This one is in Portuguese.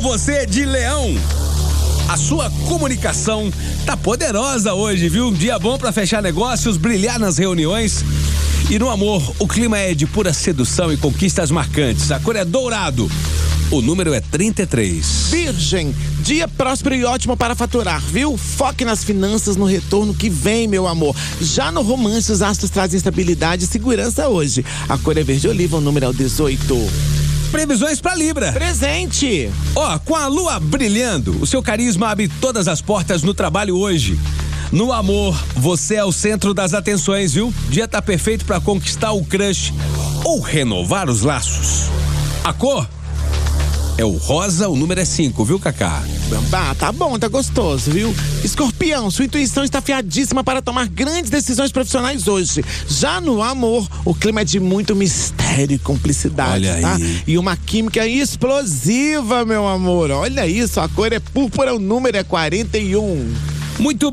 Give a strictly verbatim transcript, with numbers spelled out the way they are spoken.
você de Leão. A sua comunicação tá poderosa hoje, viu? Um dia bom pra fechar negócios, brilhar nas reuniões. E no amor, o clima é de pura sedução e conquistas marcantes. A cor é dourado. O número é trinta e três. Virgem, dia próspero e ótimo para faturar, viu? Foque nas finanças, no retorno que vem, meu amor. Já no romance, os astros trazem estabilidade e segurança hoje. A cor é verde oliva, o número é o dezoito. Previsões pra Libra. Presente. Ó, com a lua brilhando, o seu carisma abre todas as portas no trabalho hoje. No amor, você é o centro das atenções, viu? Dia tá perfeito pra conquistar o crush ou renovar os laços. A cor é o rosa, o número é cinco, viu, Cacá? Ah, tá bom, tá gostoso, viu? Escorpião, sua intuição está afiadíssima para tomar grandes decisões profissionais hoje. Já no amor, o clima é de muito mistério e cumplicidade, Olha tá? aí. E uma química explosiva, meu amor. Olha isso, a cor é púrpura, o número é quarenta e um. Muito